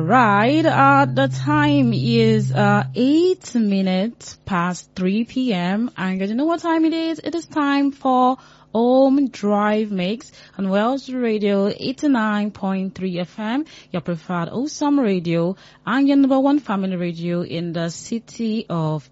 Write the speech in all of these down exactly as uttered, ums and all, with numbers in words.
right. Uh, the time is uh eight minutes past three p m and you know what time it is? It is time for Home Drive Mix on Wells Radio eighty-nine point three F M, your preferred awesome radio and your number one family radio in the city of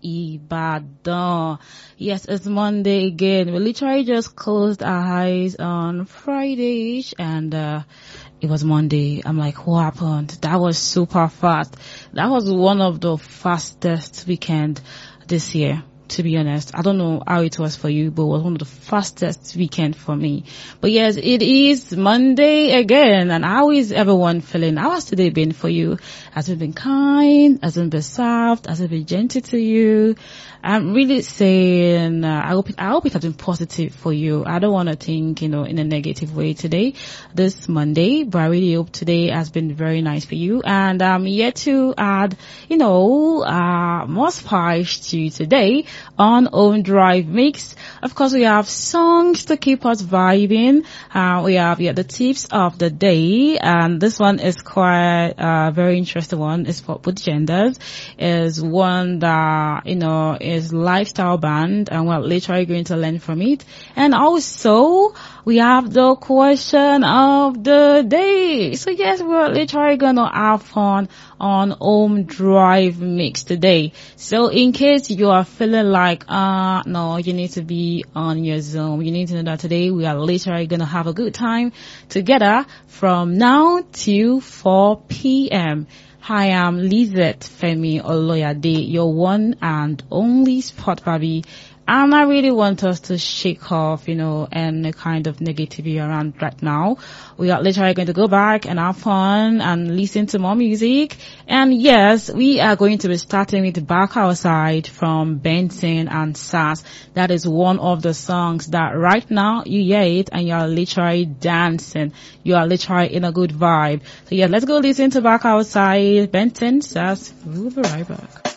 Ibadan. Yes, it's Monday again. We literally just closed our eyes on Friday and uh it was Monday. I'm like, what happened? That was super fast. That was one of the fastest weekend this year. To be honest, I don't know how it was for you, but it was one of the fastest weekend for me. But yes, it is Monday again. And how is everyone feeling? How has today been for you? Has it been kind? Has it been soft? Has it been gentle to you? I'm really saying, uh, I hope it, I hope it has been positive for you. I don't want to think, you know, in a negative way today, this Monday, but I really hope today has been very nice for you. And I'm yet to add, you know, uh, more spice to today on Home Drive Mix. Of course, we have songs to keep us vibing. Uh, we have, yeah, the tips of the day. And this one is quite, uh, very interesting one. It's for both genders. Is one that, you know, is lifestyle band, and we're literally going to learn from it. And also we have the question of the day. So yes, we're literally gonna have fun on Home Drive Mix today. So in case you are feeling like uh no, you need to be on your Zoom, you need to know that today we are literally gonna have a good time together from now till four p m Hi, I'm Lizette Femi Oloyade, your one and only spot baby. And I really want us to shake off, you know, any kind of negativity around right now. We are literally going to go back and have fun and listen to more music. And yes, we are going to be starting with Back Outside from Benson and Sass. That is one of the songs that right now you hear it and you are literally dancing. You are literally in a good vibe. So yeah, let's go listen to Back Outside, Benson, Sass. We'll be right back.